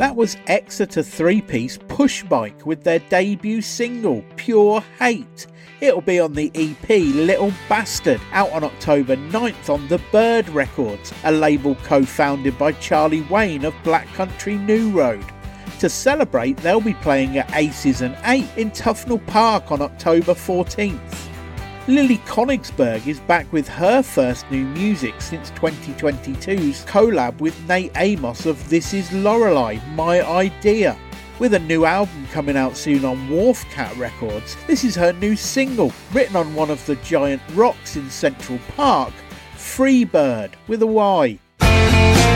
That was Exeter three-piece Pushbike with their debut single, Pure Hate. It'll be on the EP Little Bastard, out on October 9th on The Bird Records, a label co-founded by Charlie Wayne of Black Country New Road. To celebrate, they'll be playing at Aces and 8 in Tufnell Park on October 14th. Lily Konigsberg is back with her first new music since 2022's collab with Nate Amos of This Is Lorelei, My Idea. With a new album coming out soon on Wharfcat Records, this is her new single, written on one of the giant rocks in Central Park, Freebird with a Y.